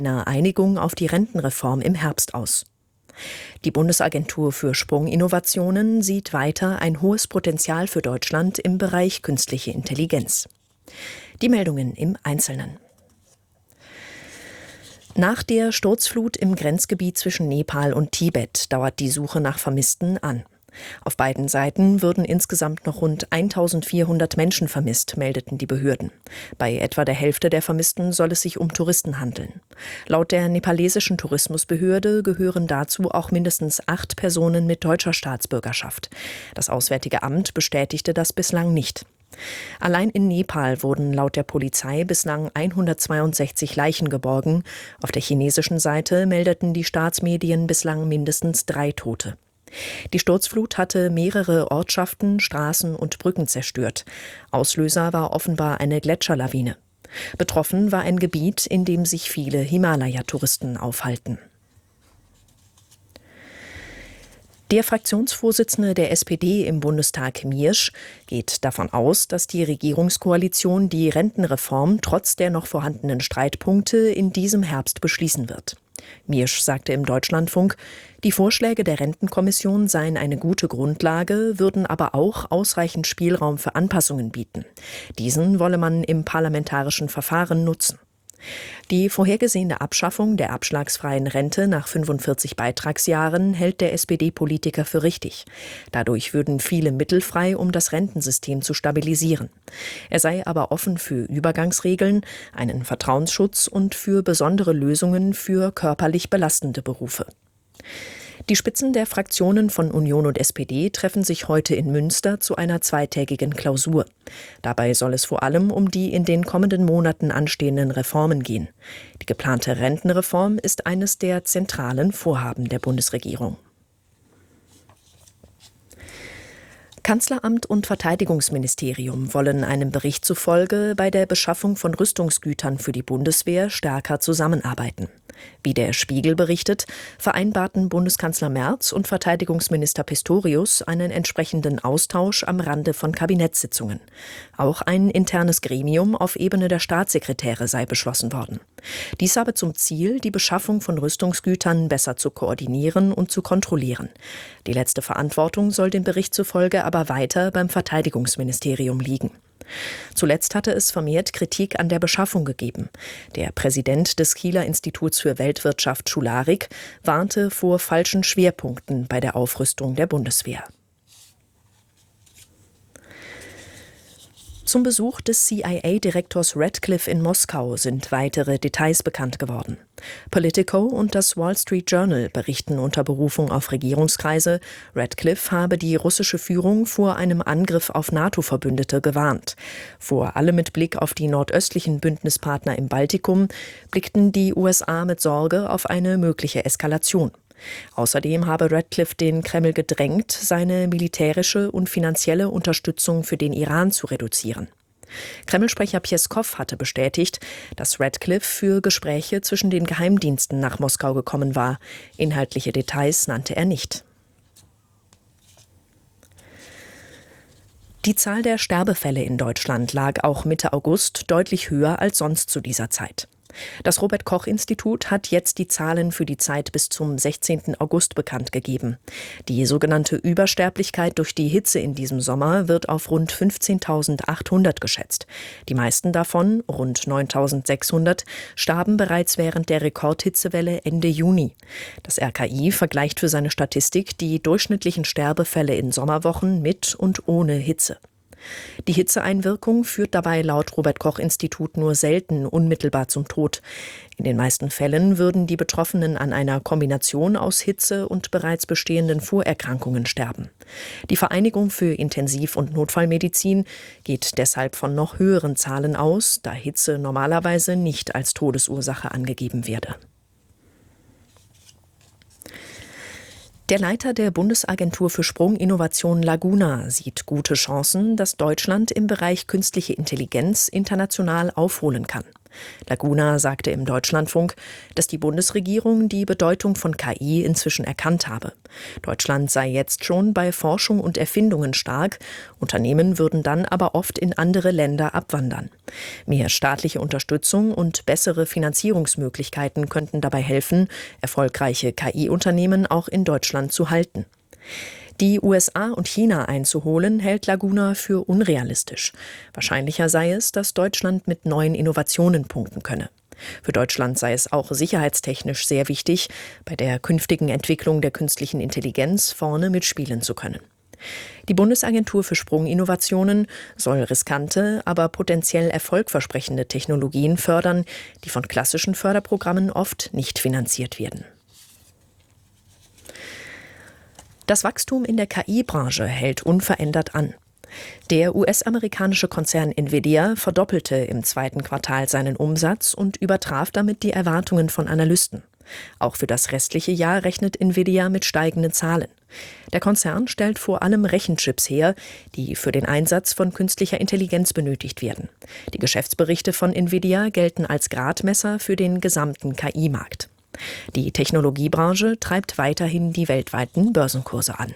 einer Einigung auf die Rentenreform im Herbst aus. Die Bundesagentur für Sprunginnovationen sieht weiter ein hohes Potenzial für Deutschland im Bereich künstliche Intelligenz. Die Meldungen im Einzelnen. Nach der Sturzflut im Grenzgebiet zwischen Nepal und Tibet dauert die Suche nach Vermissten an. Auf beiden Seiten würden insgesamt noch rund 1400 Menschen vermisst, meldeten die Behörden. Bei etwa der Hälfte der Vermissten soll es sich um Touristen handeln. Laut der nepalesischen Tourismusbehörde gehören dazu auch mindestens 8 Personen mit deutscher Staatsbürgerschaft. Das Auswärtige Amt bestätigte das bislang nicht. Allein in Nepal wurden laut der Polizei bislang 162 Leichen geborgen. Auf der chinesischen Seite meldeten die Staatsmedien bislang mindestens 3 Tote. Die Sturzflut hatte mehrere Ortschaften, Straßen und Brücken zerstört. Auslöser war offenbar eine Gletscherlawine. Betroffen war ein Gebiet, in dem sich viele Himalaya-Touristen aufhalten. Der Fraktionsvorsitzende der SPD im Bundestag, Miersch, geht davon aus, dass die Regierungskoalition die Rentenreform trotz der noch vorhandenen Streitpunkte in diesem Herbst beschließen wird. Miersch sagte im Deutschlandfunk, die Vorschläge der Rentenkommission seien eine gute Grundlage, würden aber auch ausreichend Spielraum für Anpassungen bieten. Diesen wolle man im parlamentarischen Verfahren nutzen. Die vorhergesehene Abschaffung der abschlagsfreien Rente nach 45 Beitragsjahren hält der SPD-Politiker für richtig. Dadurch würden viele Mittel frei, um das Rentensystem zu stabilisieren. Er sei aber offen für Übergangsregeln, einen Vertrauensschutz und für besondere Lösungen für körperlich belastende Berufe. Die Spitzen der Fraktionen von Union und SPD treffen sich heute in Münster zu einer zweitägigen Klausur. Dabei soll es vor allem um die in den kommenden Monaten anstehenden Reformen gehen. Die geplante Rentenreform ist eines der zentralen Vorhaben der Bundesregierung. Kanzleramt und Verteidigungsministerium wollen einem Bericht zufolge bei der Beschaffung von Rüstungsgütern für die Bundeswehr stärker zusammenarbeiten. Wie der Spiegel berichtet, vereinbarten Bundeskanzler Merz und Verteidigungsminister Pistorius einen entsprechenden Austausch am Rande von Kabinettssitzungen. Auch ein internes Gremium auf Ebene der Staatssekretäre sei beschlossen worden. Dies habe zum Ziel, die Beschaffung von Rüstungsgütern besser zu koordinieren und zu kontrollieren. Die letzte Verantwortung soll dem Bericht zufolge aber weiter beim Verteidigungsministerium liegen. Zuletzt hatte es vermehrt Kritik an der Beschaffung gegeben. Der Präsident des Kieler Instituts für Weltwirtschaft, Schularik, warnte vor falschen Schwerpunkten bei der Aufrüstung der Bundeswehr. Zum Besuch des CIA-Direktors Radcliffe in Moskau sind weitere Details bekannt geworden. Politico und das Wall Street Journal berichten unter Berufung auf Regierungskreise, Radcliffe habe die russische Führung vor einem Angriff auf NATO-Verbündete gewarnt. Vor allem mit Blick auf die nordöstlichen Bündnispartner im Baltikum blickten die USA mit Sorge auf eine mögliche Eskalation. Außerdem habe Radcliffe den Kreml gedrängt, seine militärische und finanzielle Unterstützung für den Iran zu reduzieren. Kreml-Sprecher Pjeskow hatte bestätigt, dass Radcliffe für Gespräche zwischen den Geheimdiensten nach Moskau gekommen war. Inhaltliche Details nannte er nicht. Die Zahl der Sterbefälle in Deutschland lag auch Mitte August deutlich höher als sonst zu dieser Zeit. Das Robert-Koch-Institut hat jetzt die Zahlen für die Zeit bis zum 16. August bekannt gegeben. Die sogenannte Übersterblichkeit durch die Hitze in diesem Sommer wird auf rund 15.800 geschätzt. Die meisten davon, rund 9.600, starben bereits während der Rekordhitzewelle Ende Juni. Das RKI vergleicht für seine Statistik die durchschnittlichen Sterbefälle in Sommerwochen mit und ohne Hitze. Die Hitzeeinwirkung führt dabei laut Robert-Koch-Institut nur selten unmittelbar zum Tod. In den meisten Fällen würden die Betroffenen an einer Kombination aus Hitze und bereits bestehenden Vorerkrankungen sterben. Die Vereinigung für Intensiv- und Notfallmedizin geht deshalb von noch höheren Zahlen aus, da Hitze normalerweise nicht als Todesursache angegeben werde. Der Leiter der Bundesagentur für Sprunginnovation Laguna sieht gute Chancen, dass Deutschland im Bereich künstliche Intelligenz international aufholen kann. Laguna sagte im Deutschlandfunk, dass die Bundesregierung die Bedeutung von KI inzwischen erkannt habe. Deutschland sei jetzt schon bei Forschung und Erfindungen stark, Unternehmen würden dann aber oft in andere Länder abwandern. Mehr staatliche Unterstützung und bessere Finanzierungsmöglichkeiten könnten dabei helfen, erfolgreiche KI-Unternehmen auch in Deutschland zu halten. Die USA und China einzuholen, hält Laguna für unrealistisch. Wahrscheinlicher sei es, dass Deutschland mit neuen Innovationen punkten könne. Für Deutschland sei es auch sicherheitstechnisch sehr wichtig, bei der künftigen Entwicklung der künstlichen Intelligenz vorne mitspielen zu können. Die Bundesagentur für Sprunginnovationen soll riskante, aber potenziell erfolgversprechende Technologien fördern, die von klassischen Förderprogrammen oft nicht finanziert werden. Das Wachstum in der KI-Branche hält unverändert an. Der US-amerikanische Konzern Nvidia verdoppelte im zweiten Quartal seinen Umsatz und übertraf damit die Erwartungen von Analysten. Auch für das restliche Jahr rechnet Nvidia mit steigenden Zahlen. Der Konzern stellt vor allem Rechenchips her, die für den Einsatz von künstlicher Intelligenz benötigt werden. Die Geschäftsberichte von Nvidia gelten als Gradmesser für den gesamten KI-Markt. Die Technologiebranche treibt weiterhin die weltweiten Börsenkurse an.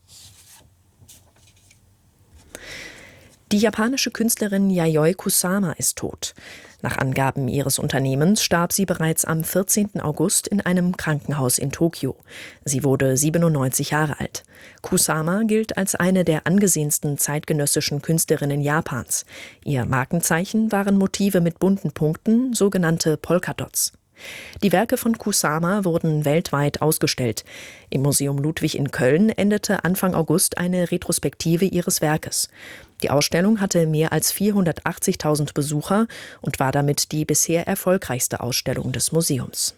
Die japanische Künstlerin Yayoi Kusama ist tot. Nach Angaben ihres Unternehmens starb sie bereits am 14. August in einem Krankenhaus in Tokio. Sie wurde 97 Jahre alt. Kusama gilt als eine der angesehensten zeitgenössischen Künstlerinnen Japans. Ihr Markenzeichen waren Motive mit bunten Punkten, sogenannte Polkadots. Die Werke von Kusama wurden weltweit ausgestellt. Im Museum Ludwig in Köln endete Anfang August eine Retrospektive ihres Werkes. Die Ausstellung hatte mehr als 480.000 Besucher und war damit die bisher erfolgreichste Ausstellung des Museums.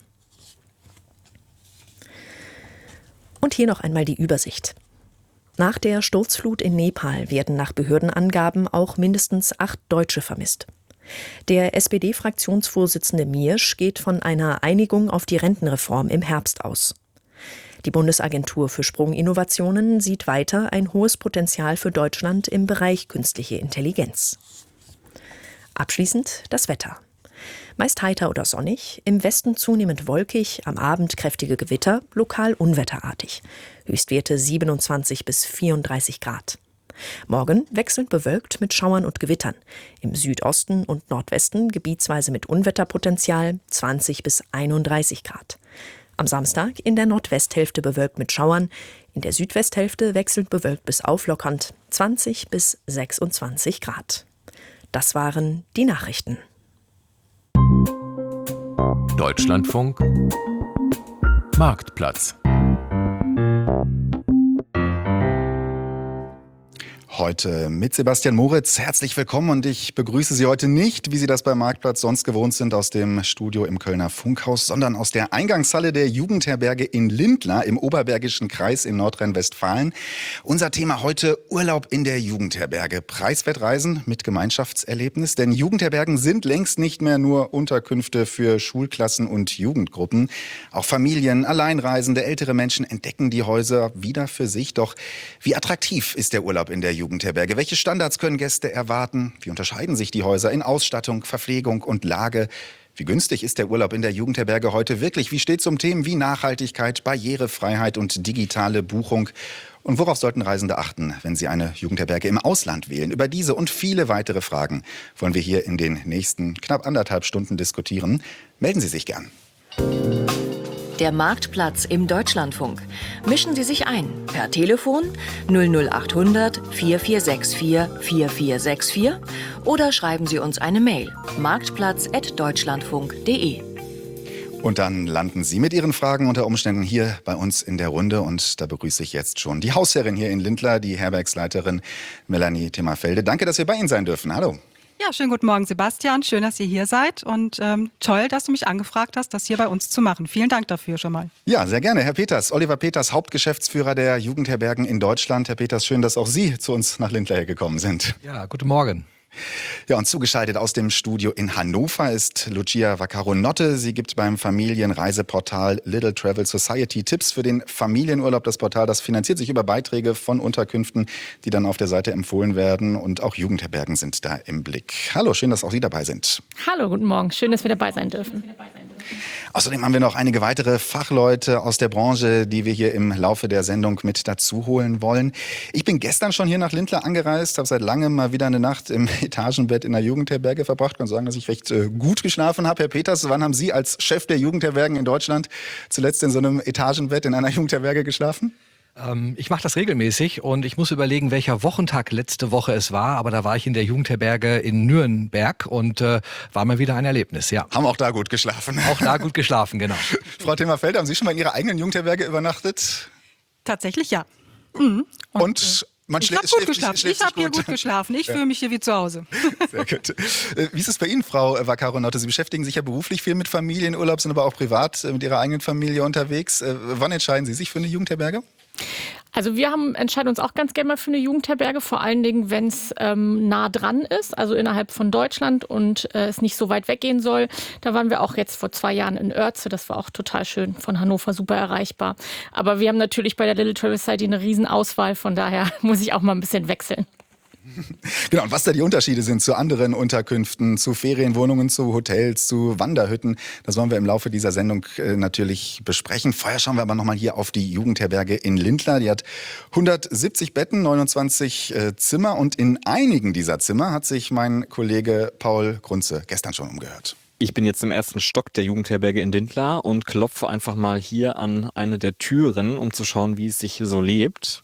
Und hier noch einmal die Übersicht. Nach der Sturzflut in Nepal werden nach Behördenangaben auch mindestens 8 Deutsche vermisst. Der SPD-Fraktionsvorsitzende Miersch geht von einer Einigung auf die Rentenreform im Herbst aus. Die Bundesagentur für Sprunginnovationen sieht weiter ein hohes Potenzial für Deutschland im Bereich künstliche Intelligenz. Abschließend das Wetter. Meist heiter oder sonnig, im Westen zunehmend wolkig, am Abend kräftige Gewitter, lokal unwetterartig. Höchstwerte 27 bis 34 Grad. Morgen wechselnd bewölkt mit Schauern und Gewittern. Im Südosten und Nordwesten gebietsweise mit Unwetterpotenzial 20 bis 31 Grad. Am Samstag in der Nordwesthälfte bewölkt mit Schauern, in der Südwesthälfte wechselnd bewölkt bis auflockernd 20 bis 26 Grad. Das waren die Nachrichten. Deutschlandfunk Marktplatz. Heute mit Sebastian Moritz. Herzlich willkommen und ich begrüße Sie heute nicht, wie Sie das beim Marktplatz sonst gewohnt sind, aus dem Studio im Kölner Funkhaus, sondern aus der Eingangshalle der Jugendherberge in Lindlar im Oberbergischen Kreis in Nordrhein-Westfalen. Unser Thema heute: Urlaub in der Jugendherberge. Preiswert reisen mit Gemeinschaftserlebnis, denn Jugendherbergen sind längst nicht mehr nur Unterkünfte für Schulklassen und Jugendgruppen. Auch Familien, Alleinreisende, ältere Menschen entdecken die Häuser wieder für sich. Doch wie attraktiv ist der Urlaub in der Jugendherberge? Welche Standards können Gäste erwarten? Wie unterscheiden sich die Häuser in Ausstattung, Verpflegung und Lage? Wie günstig ist der Urlaub in der Jugendherberge heute wirklich? Wie steht es um Themen wie Nachhaltigkeit, Barrierefreiheit und digitale Buchung? Und worauf sollten Reisende achten, wenn sie eine Jugendherberge im Ausland wählen? Über diese und viele weitere Fragen wollen wir hier in den nächsten knapp 1,5 Stunden diskutieren. Melden Sie sich gern. Der Marktplatz im Deutschlandfunk. Mischen Sie sich ein per Telefon 00800 4464 4464 oder schreiben Sie uns eine Mail marktplatz@deutschlandfunk.de. Und dann landen Sie mit Ihren Fragen unter Umständen hier bei uns in der Runde. Und da begrüße ich jetzt schon die Hausherrin hier in Lindlar, die Herbergsleiterin Melanie Timmerfelde. Danke, dass wir bei Ihnen sein dürfen. Hallo. Ja, schönen guten Morgen, Sebastian. Schön, dass ihr hier seid und toll, dass du mich angefragt hast, das hier bei uns zu machen. Vielen Dank dafür schon mal. Ja, sehr gerne. Herr Peters, Oliver Peters, Hauptgeschäftsführer der Jugendherbergen in Deutschland. Herr Peters, schön, dass auch Sie zu uns nach Lindlar gekommen sind. Ja, guten Morgen. Ja, und zugeschaltet aus dem Studio in Hannover ist Lucia Vaccaro-Notte. Sie gibt beim Familienreiseportal Little Travel Society Tipps für den Familienurlaub. Das Portal, das finanziert sich über Beiträge von Unterkünften, die dann auf der Seite empfohlen werden. Und auch Jugendherbergen sind da im Blick. Hallo, schön, dass auch Sie dabei sind. Hallo, guten Morgen. Schön, dass wir dabei sein dürfen. Außerdem haben wir noch einige weitere Fachleute aus der Branche, die wir hier im Laufe der Sendung mit dazu holen wollen. Ich bin gestern schon hier nach Lindlar angereist, habe seit langem mal wieder eine Nacht im Etagenbett in der Jugendherberge verbracht. Ich kann sagen, dass ich recht gut geschlafen habe. Herr Peters, wann haben Sie als Chef der Jugendherbergen in Deutschland zuletzt in so einem Etagenbett in einer Jugendherberge geschlafen? Ich mache das regelmäßig und ich muss überlegen, welcher Wochentag letzte Woche es war. Aber da war ich in der Jugendherberge in Nürnberg und war mal wieder ein Erlebnis, ja. Haben auch da gut geschlafen. Auch da gut geschlafen, genau. Frau Thema-Feld, haben Sie schon mal in Ihrer eigenen Jugendherberge übernachtet? Tatsächlich ja. Mhm. Und man ich habe gut geschlafen. Ich habe hier gut geschlafen. Ich fühle mich hier wie zu Hause. Sehr gut. Wie ist es bei Ihnen, Frau Vaccaro-Notte? Sie beschäftigen sich ja beruflich viel mit Familienurlaub, sind aber auch privat mit Ihrer eigenen Familie unterwegs. Wann entscheiden Sie sich für eine Jugendherberge? Also wir entscheiden uns auch ganz gerne mal für eine Jugendherberge, vor allen Dingen, wenn es nah dran ist, also innerhalb von Deutschland und es nicht so weit weggehen soll. Da waren wir auch jetzt vor 2 Jahren in Oertze, das war auch total schön, von Hannover super erreichbar. Aber wir haben natürlich bei der Little Travel Society eine riesen Auswahl, von daher muss ich auch mal ein bisschen wechseln. Genau, und was da die Unterschiede sind zu anderen Unterkünften, zu Ferienwohnungen, zu Hotels, zu Wanderhütten, das wollen wir im Laufe dieser Sendung natürlich besprechen. Vorher schauen wir aber nochmal hier auf die Jugendherberge in Lindlar. Die hat 170 Betten, 29 Zimmer und in einigen dieser Zimmer hat sich mein Kollege Paul Grunze gestern schon umgehört. Ich bin jetzt im ersten Stock der Jugendherberge in Lindlar und klopfe einfach mal hier an eine der Türen, um zu schauen, wie es sich hier so lebt.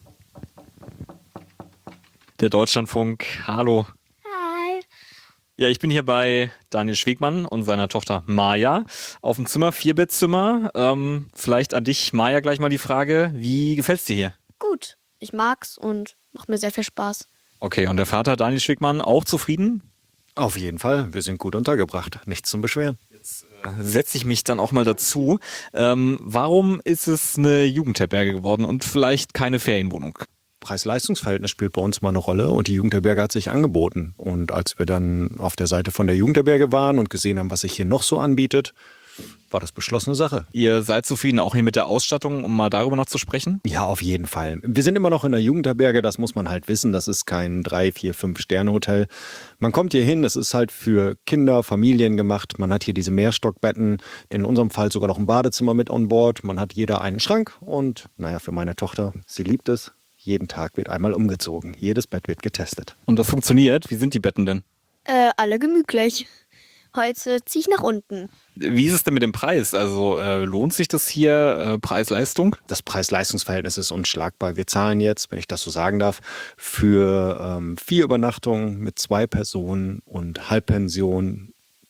Der Deutschlandfunk, hallo. Hi. Ja, ich bin hier bei Daniel Schwegmann und seiner Tochter Maja auf dem Zimmer, 4-Bettzimmer. Vielleicht an dich, Maja, gleich mal die Frage, wie gefällt's dir hier? Gut, ich mag's und macht mir sehr viel Spaß. Okay, und der Vater Daniel Schwegmann auch zufrieden? Auf jeden Fall, wir sind gut untergebracht, nichts zum Beschweren. Jetzt setze ich mich dann auch mal dazu. Warum ist es eine Jugendherberge geworden und vielleicht keine Ferienwohnung? Preis-Leistungs-Verhältnis spielt bei uns mal eine Rolle und die Jugendherberge hat sich angeboten. Und als wir dann auf der Seite von der Jugendherberge waren und gesehen haben, was sich hier noch so anbietet, war das beschlossene Sache. Ihr seid zufrieden auch hier mit der Ausstattung, um mal darüber noch zu sprechen? Ja, auf jeden Fall. Wir sind immer noch in der Jugendherberge, das muss man halt wissen. Das ist kein 3, 4, 5 Sterne-Hotel. Man kommt hier hin, es ist halt für Kinder, Familien gemacht. Man hat hier diese Mehrstockbetten, in unserem Fall sogar noch ein Badezimmer mit on board. Man hat jeder einen Schrank und naja, für meine Tochter, sie liebt es. Jeden Tag wird einmal umgezogen. Jedes Bett wird getestet. Und das funktioniert? Wie sind die Betten denn? Alle gemütlich. Heute ziehe ich nach unten. Wie ist es denn mit dem Preis? Also lohnt sich das hier, Preis-Leistung? Das Preis-Leistungs-Verhältnis ist unschlagbar. Wir zahlen jetzt, wenn ich das so sagen darf, für 4 Übernachtungen mit 2 Personen und Halbpension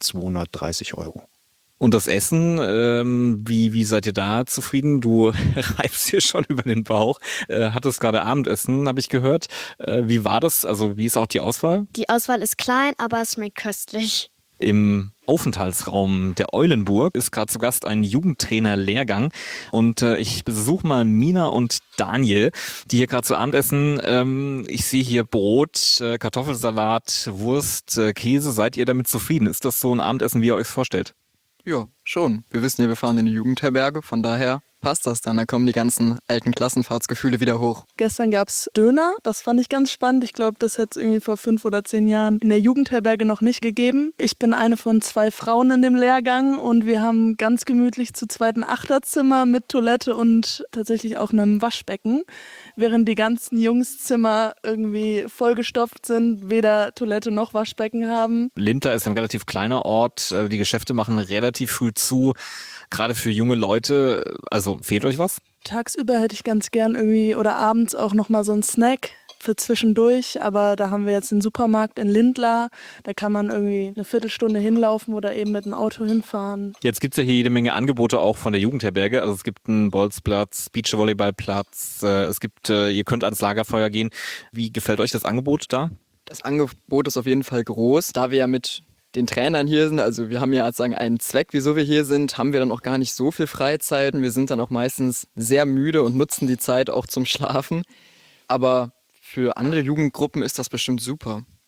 230 €. Und das Essen, wie seid ihr da zufrieden? Du reibst hier schon über den Bauch. Hattest gerade Abendessen, habe ich gehört. Wie war das? Also wie ist auch die Auswahl? Die Auswahl ist klein, aber es schmeckt köstlich. Im Aufenthaltsraum der Eulenburg ist gerade zu Gast ein Jugendtrainer-Lehrgang und ich besuche mal Mina und Daniel, die hier gerade zu Abend essen. Ich sehe hier Brot, Kartoffelsalat, Wurst, Käse. Seid ihr damit zufrieden? Ist das so ein Abendessen, wie ihr euch vorstellt? Ja, schon. Wir wissen ja, wir fahren in die Jugendherberge, von daher passt das dann. Da kommen die ganzen alten Klassenfahrtsgefühle wieder hoch. Gestern gab's Döner, das fand ich ganz spannend. Ich glaube, das hätte es irgendwie vor 5 oder 10 Jahren in der Jugendherberge noch nicht gegeben. Ich bin eine von 2 Frauen in dem Lehrgang und wir haben ganz gemütlich zu zweit ein Achterzimmer mit Toilette und tatsächlich auch einem Waschbecken, während die ganzen Jungszimmer irgendwie vollgestopft sind, weder Toilette noch Waschbecken haben. Lindlar ist ein relativ kleiner Ort, die Geschäfte machen relativ früh zu. Gerade für junge Leute, also fehlt euch was? Tagsüber hätte ich ganz gern irgendwie oder abends auch nochmal so einen Snack für zwischendurch, aber da haben wir jetzt den Supermarkt in Lindlar, da kann man irgendwie eine Viertelstunde hinlaufen oder eben mit dem Auto hinfahren. Jetzt gibt es ja hier jede Menge Angebote auch von der Jugendherberge, also es gibt einen Bolzplatz, Beachvolleyballplatz, ihr könnt ans Lagerfeuer gehen. Wie gefällt euch das Angebot da? Das Angebot ist auf jeden Fall groß, da wir ja mit den Trainern hier sind, also wir haben ja sozusagen einen Zweck, wieso wir hier sind, haben wir dann auch gar nicht so viel Freizeit und wir sind dann auch meistens sehr müde und nutzen die Zeit auch zum Schlafen. Aber für andere Jugendgruppen ist das bestimmt super.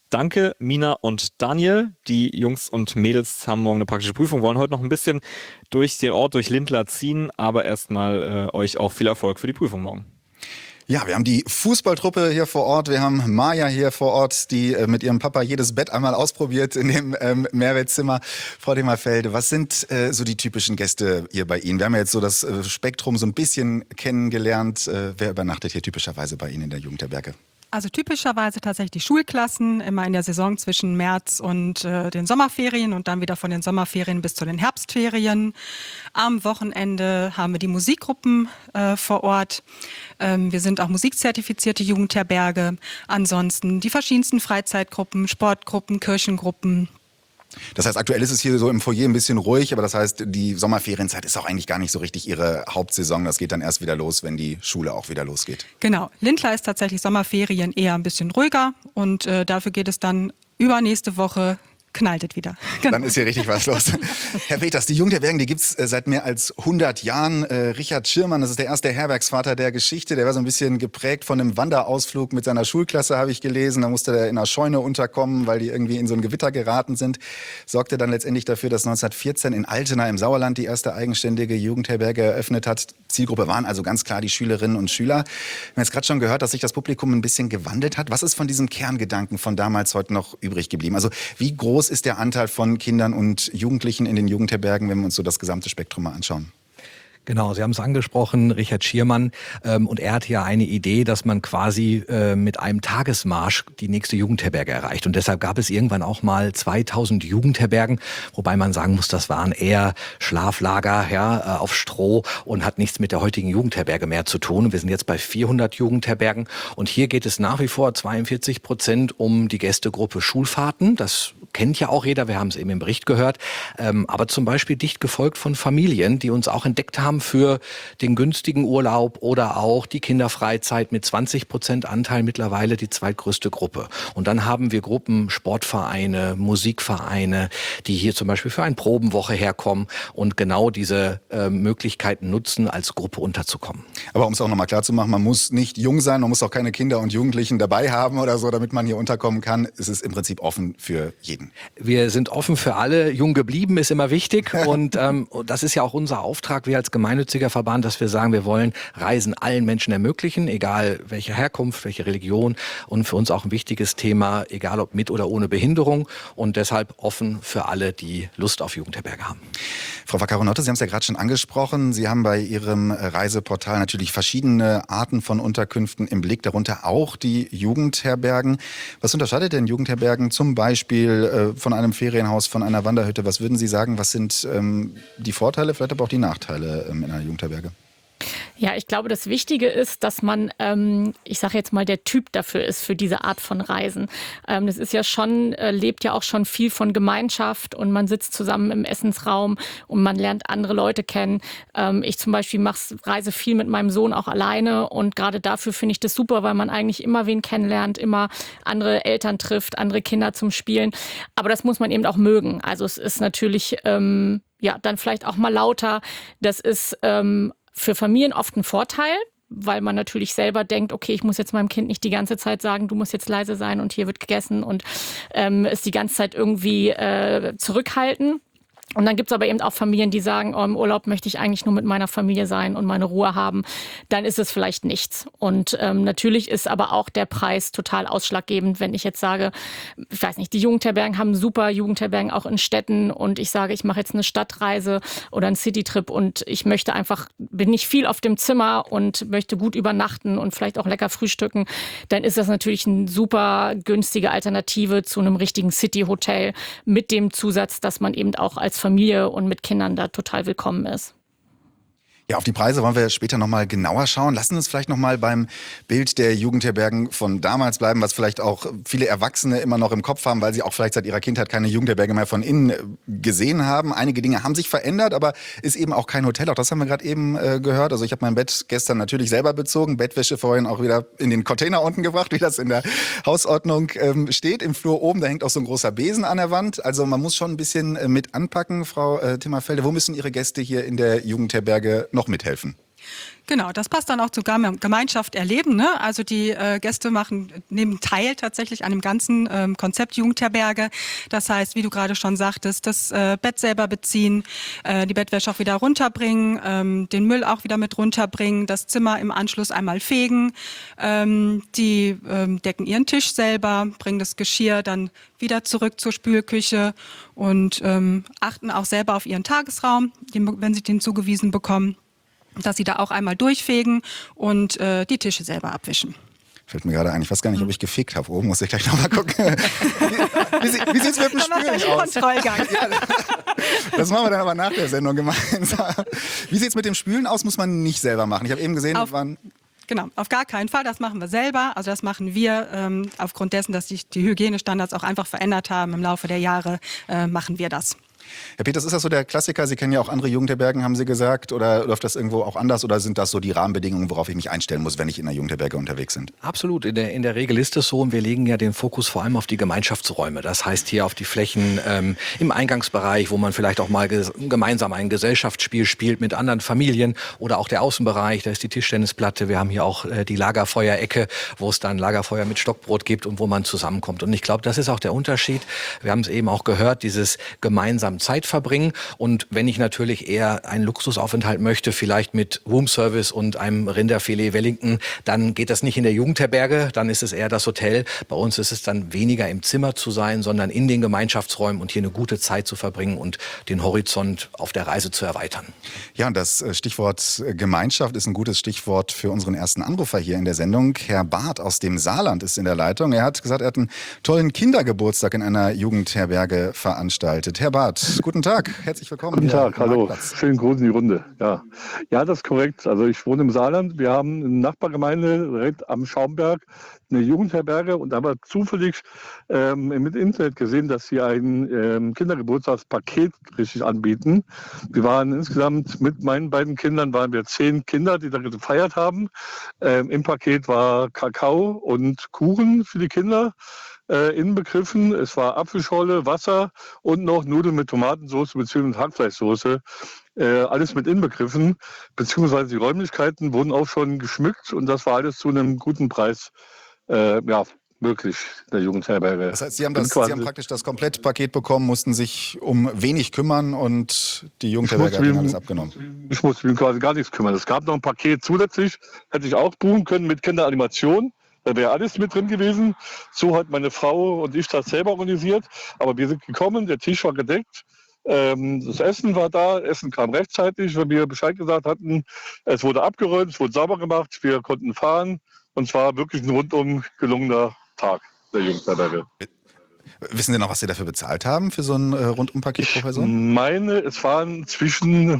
Danke, Mina und Daniel. Die Jungs und Mädels haben morgen eine praktische Prüfung, wollen heute noch ein bisschen durch den Ort, durch Lindlar ziehen, aber erstmal euch auch viel Erfolg für die Prüfung morgen. Ja, wir haben die Fußballtruppe hier vor Ort. Wir haben Maja hier vor Ort, die mit ihrem Papa jedes Bett einmal ausprobiert in dem Mehrwettzimmer. Frau Demmerfelde, was sind so die typischen Gäste hier bei Ihnen? Wir haben ja jetzt so das Spektrum so ein bisschen kennengelernt. Wer übernachtet hier typischerweise bei Ihnen in der Jugendherberge? Also typischerweise tatsächlich die Schulklassen, immer in der Saison zwischen März und den Sommerferien und dann wieder von den Sommerferien bis zu den Herbstferien. Am Wochenende haben wir die Musikgruppen vor Ort. Wir sind auch musikzertifizierte Jugendherberge. Ansonsten die verschiedensten Freizeitgruppen, Sportgruppen, Kirchengruppen. Das heißt, aktuell ist es hier so im Foyer ein bisschen ruhig, aber das heißt, die Sommerferienzeit ist auch eigentlich gar nicht so richtig Ihre Hauptsaison. Das geht dann erst wieder los, wenn die Schule auch wieder losgeht. Genau. Lindlar ist tatsächlich Sommerferien eher ein bisschen ruhiger und dafür geht es dann übernächste Woche. Knallt es wieder. Genau. Dann ist hier richtig was los. Herr Peters, die Jugendherbergen, die gibt's seit mehr als 100 Jahren. Richard Schirmann, das ist der erste Herbergsvater der Geschichte. Der war so ein bisschen geprägt von einem Wanderausflug mit seiner Schulklasse, habe ich gelesen. Da musste er in einer Scheune unterkommen, weil die irgendwie in so ein Gewitter geraten sind. Sorgte dann letztendlich dafür, dass 1914 in Altena im Sauerland die erste eigenständige Jugendherberge eröffnet hat. Zielgruppe waren also ganz klar die Schülerinnen und Schüler. Wir haben jetzt gerade schon gehört, dass sich das Publikum ein bisschen gewandelt hat. Was ist von diesem Kerngedanken von damals heute noch übrig geblieben? Also wie groß ist der Anteil von Kindern und Jugendlichen in den Jugendherbergen, wenn wir uns so das gesamte Spektrum mal anschauen? Genau, Sie haben es angesprochen, Richard Schirmann. Und er hatte ja eine Idee, dass man quasi mit einem Tagesmarsch die nächste Jugendherberge erreicht. Und deshalb gab es irgendwann auch mal 2000 Jugendherbergen, wobei man sagen muss, das waren eher Schlaflager auf Stroh und hat nichts mit der heutigen Jugendherberge mehr zu tun. Und wir sind jetzt bei 400 Jugendherbergen. Und hier geht es nach wie vor 42% um die Gästegruppe Schulfahrten. Das kennt ja auch jeder, wir haben es eben im Bericht gehört. Aber zum Beispiel dicht gefolgt von Familien, die uns auch entdeckt haben für den günstigen Urlaub oder auch die Kinderfreizeit mit 20% Anteil mittlerweile die zweitgrößte Gruppe. Und dann haben wir Gruppen, Sportvereine, Musikvereine, die hier zum Beispiel für eine Probenwoche herkommen und genau diese Möglichkeiten nutzen, als Gruppe unterzukommen. Aber um es auch nochmal klar zu machen, man muss nicht jung sein, man muss auch keine Kinder und Jugendlichen dabei haben oder so, damit man hier unterkommen kann. Es ist im Prinzip offen für jeden. Wir sind offen für alle. Jung geblieben ist immer wichtig und das ist ja auch unser Auftrag, wir als gemeinnütziger Verband, dass wir sagen, wir wollen Reisen allen Menschen ermöglichen, egal welche Herkunft, welche Religion und für uns auch ein wichtiges Thema, egal ob mit oder ohne Behinderung und deshalb offen für alle, die Lust auf Jugendherberge haben. Frau Vaccaronotte, Sie haben es ja gerade schon angesprochen. Sie haben bei Ihrem Reiseportal natürlich verschiedene Arten von Unterkünften im Blick, darunter auch die Jugendherbergen. Was unterscheidet denn Jugendherbergen zum Beispiel von einem Ferienhaus, von einer Wanderhütte? Was würden Sie sagen, was sind die Vorteile, vielleicht aber auch die Nachteile in einer Jugendherberge? Ja, ich glaube, das Wichtige ist, dass man, ich sage jetzt mal, der Typ dafür ist, für diese Art von Reisen. Das ist ja schon, lebt ja auch schon viel von Gemeinschaft und man sitzt zusammen im Essensraum und man lernt andere Leute kennen. Ich zum Beispiel reise viel mit meinem Sohn auch alleine und gerade dafür finde ich das super, weil man eigentlich immer wen kennenlernt, immer andere Eltern trifft, andere Kinder zum Spielen. Aber das muss man eben auch mögen. Also es ist natürlich, dann vielleicht auch mal lauter. Das ist für Familien oft ein Vorteil, weil man natürlich selber denkt, okay, ich muss jetzt meinem Kind nicht die ganze Zeit sagen, du musst jetzt leise sein und hier wird gegessen und es die ganze Zeit irgendwie zurückhalten. Und dann gibt's aber eben auch Familien, die sagen, im Urlaub möchte ich eigentlich nur mit meiner Familie sein und meine Ruhe haben. Dann ist es vielleicht nichts. Und natürlich ist aber auch der Preis total ausschlaggebend, wenn ich jetzt sage, ich weiß nicht, die Jugendherbergen haben super Jugendherbergen auch in Städten und ich sage, ich mache jetzt eine Stadtreise oder einen Citytrip und ich möchte einfach, bin nicht viel auf dem Zimmer und möchte gut übernachten und vielleicht auch lecker frühstücken, dann ist das natürlich eine super günstige Alternative zu einem richtigen City-Hotel mit dem Zusatz, dass man eben auch als Familie und mit Kindern da total willkommen ist. Ja, auf die Preise wollen wir später nochmal genauer schauen. Lassen Sie uns vielleicht nochmal beim Bild der Jugendherbergen von damals bleiben, was vielleicht auch viele Erwachsene immer noch im Kopf haben, weil sie auch vielleicht seit ihrer Kindheit keine Jugendherberge mehr von innen gesehen haben. Einige Dinge haben sich verändert, aber ist eben auch kein Hotel. Auch das haben wir gerade eben gehört. Also ich habe mein Bett gestern natürlich selber bezogen, Bettwäsche vorhin auch wieder in den Container unten gebracht, wie das in der Hausordnung steht. Im Flur oben, da hängt auch so ein großer Besen an der Wand. Also man muss schon ein bisschen mit anpacken. Frau Demmerfelde, wo müssen Ihre Gäste hier in der Jugendherberge noch mithelfen? Genau, das passt dann auch zu Gemeinschaft erleben. Ne? Also die Gäste nehmen teil tatsächlich an dem ganzen Konzept Jugendherberge. Das heißt, wie du gerade schon sagtest, das Bett selber beziehen, die Bettwäsche auch wieder runterbringen, den Müll auch wieder mit runterbringen, das Zimmer im Anschluss einmal fegen. Die decken ihren Tisch selber, bringen das Geschirr dann wieder zurück zur Spülküche und achten auch selber auf ihren Tagesraum, wenn sie den zugewiesen bekommen, dass sie da auch einmal durchfegen und die Tische selber abwischen. Fällt mir gerade ein, ich weiß gar nicht, ob ich gefegt habe. Oben muss ich gleich nochmal gucken. Wie sieht es mit dem Spülen aus? Kontrollgang. Ja, das machen wir dann aber nach der Sendung gemeinsam. Wie sieht es mit dem Spülen aus? Muss man nicht selber machen. Ich habe eben gesehen, Genau, auf gar keinen Fall. Das machen wir selber. Also das machen wir aufgrund dessen, dass sich die Hygienestandards auch einfach verändert haben im Laufe der Jahre, machen wir das. Herr Peters, ist das so der Klassiker? Sie kennen ja auch andere Jugendherbergen, haben Sie gesagt. Oder läuft das irgendwo auch anders? Oder sind das so die Rahmenbedingungen, worauf ich mich einstellen muss, wenn ich in einer Jugendherberge unterwegs bin? Absolut. In der Regel ist es so. Und wir legen ja den Fokus vor allem auf die Gemeinschaftsräume. Das heißt hier auf die Flächen im Eingangsbereich, wo man vielleicht auch mal gemeinsam ein Gesellschaftsspiel spielt mit anderen Familien. Oder auch der Außenbereich, da ist die Tischtennisplatte. Wir haben hier auch die Lagerfeuerecke, wo es dann Lagerfeuer mit Stockbrot gibt und wo man zusammenkommt. Und ich glaube, das ist auch der Unterschied. Wir haben es eben auch gehört, dieses gemeinsam Zeit verbringen. Und wenn ich natürlich eher einen Luxusaufenthalt möchte, vielleicht mit Roomservice und einem Rinderfilet Wellington, dann geht das nicht in der Jugendherberge, dann ist es eher das Hotel. Bei uns ist es dann weniger im Zimmer zu sein, sondern in den Gemeinschaftsräumen und hier eine gute Zeit zu verbringen und den Horizont auf der Reise zu erweitern. Ja, und das Stichwort Gemeinschaft ist ein gutes Stichwort für unseren ersten Anrufer hier in der Sendung. Herr Barth aus dem Saarland ist in der Leitung. Er hat gesagt, er hat einen tollen Kindergeburtstag in einer Jugendherberge veranstaltet. Herr Barth, guten Tag, herzlich willkommen. Guten Tag, hallo. Schönen Gruß in die Runde. Ja, das ist korrekt. Also ich wohne im Saarland. Wir haben eine Nachbargemeinde direkt am Schaumberg, eine Jugendherberge, und haben zufällig im Internet gesehen, dass sie ein Kindergeburtstagspaket richtig anbieten. Wir waren insgesamt mit meinen beiden Kindern, waren wir 10 Kinder, die da gefeiert haben. Im Paket war Kakao und Kuchen für die Kinder inbegriffen. Es war Apfelschorle, Wasser und noch Nudeln mit Tomatensauce bzw. Hackfleischsoße. Alles mit inbegriffen, beziehungsweise die Räumlichkeiten wurden auch schon geschmückt, und das war alles zu einem guten Preis möglich in der Jugendherberge. Das heißt, Sie haben praktisch das Komplettpaket bekommen, mussten sich um wenig kümmern und die Jugendherberge hat Ihnen alles abgenommen. Ich musste mich quasi gar nichts kümmern. Es gab noch ein Paket zusätzlich, hätte ich auch buchen können mit Kinderanimation. Da wäre alles mit drin gewesen. So hat meine Frau und ich das selber organisiert. Aber wir sind gekommen, der Tisch war gedeckt. Das Essen war da, Essen kam rechtzeitig, wenn wir Bescheid gesagt hatten. Es wurde abgeräumt, es wurde sauber gemacht, wir konnten fahren. Und es war wirklich ein rundum gelungener Tag der Jugendherberge. Wissen Sie noch, was Sie dafür bezahlt haben, für so ein Rundumpaket pro Person? Ich meine, es waren zwischen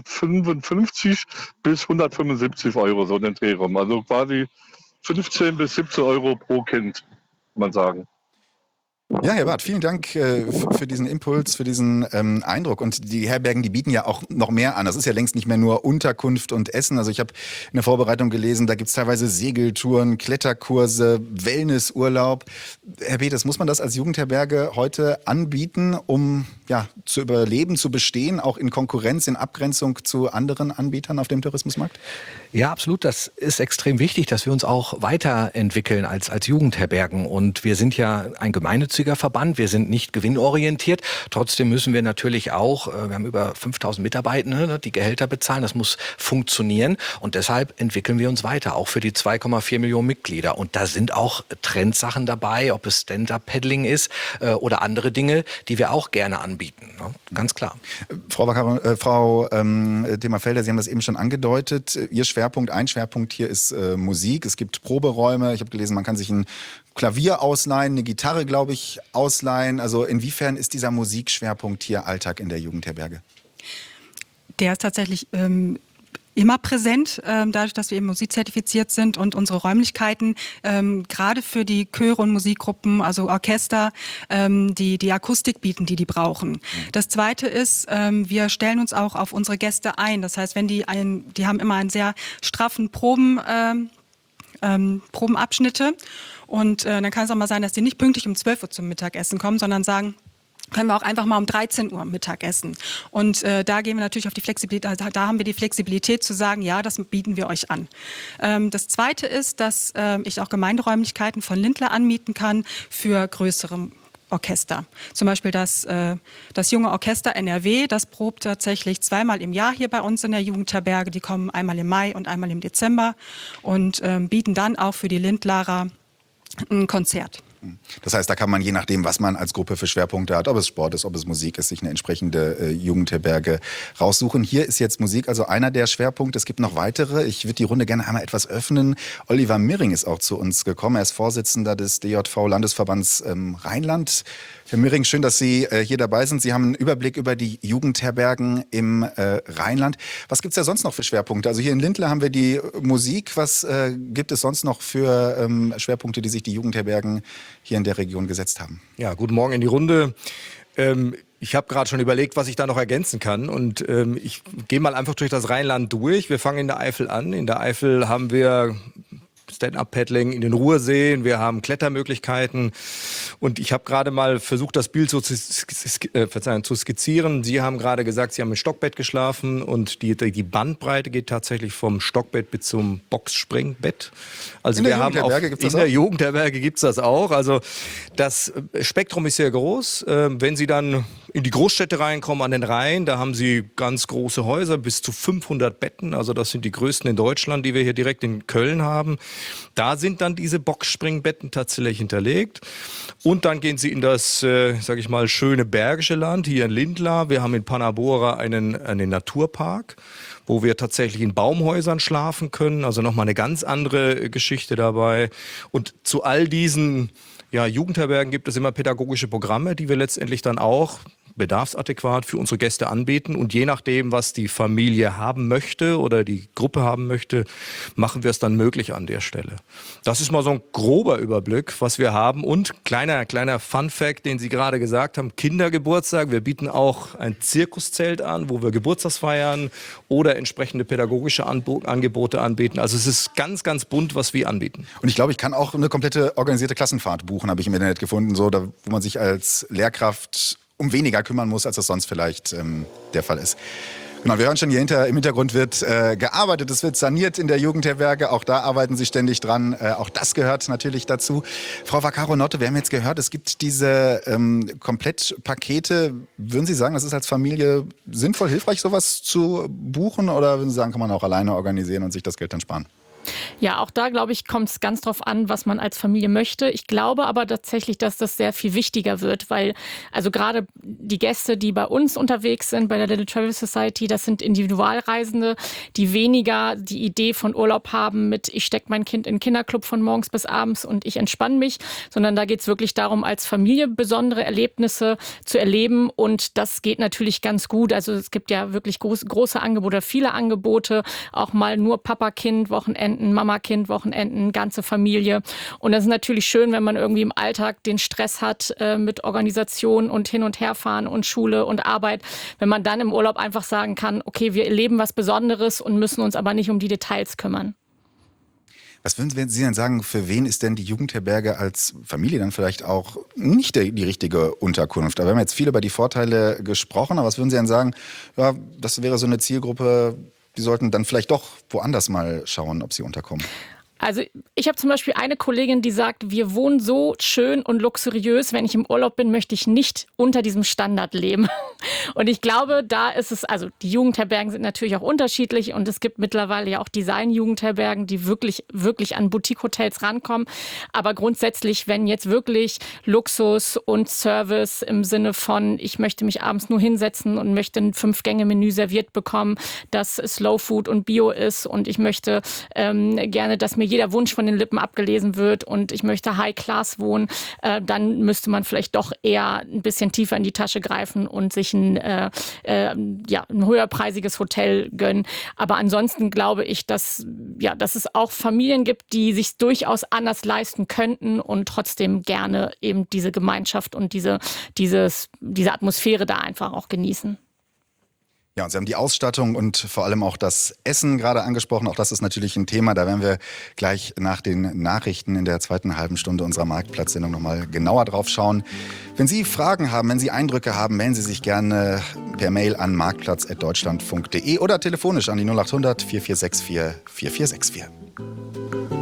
155 bis 175 Euro, so in den Dreh rum. Also quasi 15 bis 17 Euro pro Kind, kann man sagen. Ja, Herr Barth, vielen Dank für diesen Impuls, für diesen Eindruck. Und die Herbergen, die bieten ja auch noch mehr an. Das ist ja längst nicht mehr nur Unterkunft und Essen. Also ich habe in der Vorbereitung gelesen, da gibt es teilweise Segeltouren, Kletterkurse, Wellnessurlaub. Herr Peters, muss man das als Jugendherberge heute anbieten, um zu überleben, zu bestehen, auch in Konkurrenz, in Abgrenzung zu anderen Anbietern auf dem Tourismusmarkt? Ja, absolut. Das ist extrem wichtig, dass wir uns auch weiterentwickeln als Jugendherbergen. Und wir sind ja ein gemeinnütziger Verband. Wir sind nicht gewinnorientiert. Trotzdem müssen wir natürlich auch, wir haben über 5000 Mitarbeitende, die Gehälter bezahlen. Das muss funktionieren. Und deshalb entwickeln wir uns weiter, auch für die 2,4 Millionen Mitglieder. Und da sind auch Trendsachen dabei, ob es Stand-Up-Paddling ist oder andere Dinge, die wir auch gerne anbieten. Ganz klar. Frau Thema-Felder, Sie haben das eben schon angedeutet. Ein Schwerpunkt hier ist Musik. Es gibt Proberäume. Ich habe gelesen, man kann sich ein Klavier ausleihen, eine Gitarre, glaube ich, ausleihen. Also inwiefern ist dieser Musikschwerpunkt hier Alltag in der Jugendherberge? Der ist tatsächlich immer präsent, dadurch, dass wir eben musikzertifiziert sind und unsere Räumlichkeiten gerade für die Chöre und Musikgruppen, also Orchester, die Akustik bieten, die brauchen. Das Zweite ist, wir stellen uns auch auf unsere Gäste ein. Das heißt, wenn die haben immer einen sehr straffen Probenabschnitte, und dann kann es auch mal sein, dass die nicht pünktlich um 12 Uhr zum Mittagessen kommen, sondern sagen, können wir auch einfach mal um 13 Uhr Mittag essen. Und da gehen wir natürlich auf die Flexibilität, da haben wir die Flexibilität zu sagen, ja, das bieten wir euch an. Das Zweite ist, dass ich auch Gemeinderäumlichkeiten von Lindlar anmieten kann für größere Orchester. Zum Beispiel das junge Orchester NRW, das probt tatsächlich 2-mal im Jahr hier bei uns in der Jugendherberge. Die kommen einmal im Mai und einmal im Dezember und bieten dann auch für die Lindlarer ein Konzert. Das heißt, da kann man je nachdem, was man als Gruppe für Schwerpunkte hat, ob es Sport ist, ob es Musik ist, sich eine entsprechende Jugendherberge raussuchen. Hier ist jetzt Musik also einer der Schwerpunkte. Es gibt noch weitere. Ich würde die Runde gerne einmal etwas öffnen. Oliver Mirring ist auch zu uns gekommen. Er ist Vorsitzender des DJV-Landesverbands Rheinland. Herr Mirring, schön, dass Sie hier dabei sind. Sie haben einen Überblick über die Jugendherbergen im Rheinland. Was gibt es da sonst noch für Schwerpunkte? Also hier in Lindlar haben wir die Musik. Was gibt es sonst noch für Schwerpunkte, die sich die Jugendherbergen hier in der Region gesetzt haben? Ja, guten Morgen in die Runde. Ich habe gerade schon überlegt, was ich da noch ergänzen kann. Und ich gehe mal einfach durch das Rheinland durch. Wir fangen in der Eifel an. In der Eifel haben wir Stand-Up-Paddling in den Ruhrseen, wir haben Klettermöglichkeiten und ich habe gerade mal versucht, das Bild so zu skizzieren. Sie haben gerade gesagt, Sie haben im Stockbett geschlafen und die Bandbreite geht tatsächlich vom Stockbett bis zum Boxspringbett. Also in der Jugendherberge gibt es das auch. Also das Spektrum ist sehr groß. Wenn Sie dann in die Großstädte reinkommen, an den Rhein, da haben Sie ganz große Häuser, bis zu 500 Betten. Also das sind die größten in Deutschland, die wir hier direkt in Köln haben. Da sind dann diese Boxspringbetten tatsächlich hinterlegt. Und dann gehen Sie in das, sage ich mal, schöne Bergische Land, hier in Lindlar. Wir haben in Panabora einen Naturpark, wo wir tatsächlich in Baumhäusern schlafen können. Also nochmal eine ganz andere Geschichte dabei. Und zu all diesen Jugendherbergen gibt es immer pädagogische Programme, die wir letztendlich dann auch bedarfsadäquat für unsere Gäste anbieten. Und je nachdem, was die Familie haben möchte oder die Gruppe haben möchte, machen wir es dann möglich an der Stelle. Das ist mal so ein grober Überblick, was wir haben. Und kleiner Fun-Fact, den Sie gerade gesagt haben, Kindergeburtstag. Wir bieten auch ein Zirkuszelt an, wo wir Geburtstagsfeiern oder entsprechende pädagogische Angebote anbieten. Also es ist ganz, ganz bunt, was wir anbieten. Und ich glaube, ich kann auch eine komplette organisierte Klassenfahrt buchen, habe ich im Internet gefunden, so, wo man sich als Lehrkraft um weniger kümmern muss, als das sonst vielleicht der Fall ist. Genau, wir hören schon, hier im Hintergrund wird gearbeitet, es wird saniert in der Jugendherberge, auch da arbeiten Sie ständig dran, auch das gehört natürlich dazu. Frau Vaccaro-Notte, wir haben jetzt gehört, es gibt diese Komplettpakete. Würden Sie sagen, das ist als Familie sinnvoll, hilfreich, sowas zu buchen, oder würden Sie sagen, kann man auch alleine organisieren und sich das Geld dann sparen? Ja, auch da, glaube ich, kommt es ganz drauf an, was man als Familie möchte. Ich glaube aber tatsächlich, dass das sehr viel wichtiger wird, weil also gerade die Gäste, die bei uns unterwegs sind, bei der Little Travel Society, das sind Individualreisende, die weniger die Idee von Urlaub haben mit, ich stecke mein Kind in den Kinderclub von morgens bis abends und ich entspanne mich, sondern da geht es wirklich darum, als Familie besondere Erlebnisse zu erleben, und das geht natürlich ganz gut. Also es gibt ja wirklich große Angebote, viele Angebote, auch mal nur Papa-Kind-Wochenenden, Mama-Kind-Wochenenden, ganze Familie. Und das ist natürlich schön, wenn man irgendwie im Alltag den Stress hat mit Organisation und Hin- und Herfahren und Schule und Arbeit, wenn man dann im Urlaub einfach sagen kann, okay, wir erleben was Besonderes und müssen uns aber nicht um die Details kümmern. Was würden Sie denn sagen, für wen ist denn die Jugendherberge als Familie dann vielleicht auch nicht die richtige Unterkunft? Da haben wir jetzt viel über die Vorteile gesprochen, aber was würden Sie denn sagen, ja, das wäre so eine Zielgruppe, die sollten dann vielleicht doch woanders mal schauen, ob sie unterkommen? Also ich habe zum Beispiel eine Kollegin, die sagt, wir wohnen so schön und luxuriös, wenn ich im Urlaub bin, möchte ich nicht unter diesem Standard leben. Und ich glaube, da ist es, also die Jugendherbergen sind natürlich auch unterschiedlich und es gibt mittlerweile ja auch Design-Jugendherbergen, die wirklich an Boutique-Hotels rankommen. Aber grundsätzlich, wenn jetzt wirklich Luxus und Service im Sinne von, ich möchte mich abends nur hinsetzen und möchte ein 5-Gänge-Menü serviert bekommen, das Slow Food und Bio ist, und ich möchte gerne, dass mir jeder Wunsch von den Lippen abgelesen wird und ich möchte High Class wohnen, dann müsste man vielleicht doch eher ein bisschen tiefer in die Tasche greifen und sich ein höherpreisiges Hotel gönnen. Aber ansonsten glaube ich, dass es auch Familien gibt, die sich durchaus anders leisten könnten und trotzdem gerne eben diese Gemeinschaft und diese Atmosphäre da einfach auch genießen. Ja, und Sie haben die Ausstattung und vor allem auch das Essen gerade angesprochen. Auch das ist natürlich ein Thema. Da werden wir gleich nach den Nachrichten in der zweiten halben Stunde unserer Marktplatzsendung nochmal genauer drauf schauen. Wenn Sie Fragen haben, wenn Sie Eindrücke haben, melden Sie sich gerne per Mail an marktplatz@deutschlandfunk.de oder telefonisch an die 0800 4464 4464.